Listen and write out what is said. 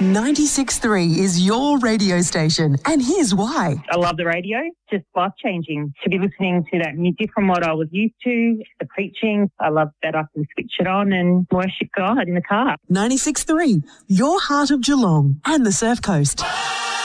96.3 is your radio station, and here's why. I love the radio. Just life-changing to be listening to that music from what I was used to, the preaching. I love that I can switch it on and worship God in the car. 96.3, your heart of Geelong and the Surf Coast.